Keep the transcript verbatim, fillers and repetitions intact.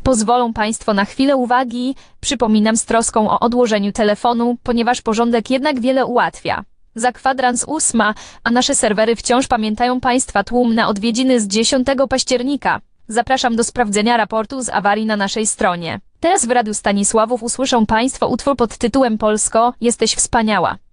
Pozwolą Państwo na chwilę uwagi, przypominam z troską o odłożeniu telefonu, ponieważ porządek jednak wiele ułatwia. Za kwadrans ósma, a nasze serwery wciąż pamiętają Państwa tłum na odwiedziny z dziesiątego października. Zapraszam do sprawdzenia raportu z awarii na naszej stronie. Teraz w Radiu Stanisławów usłyszą Państwo utwór pod tytułem Polsko, jesteś wspaniała.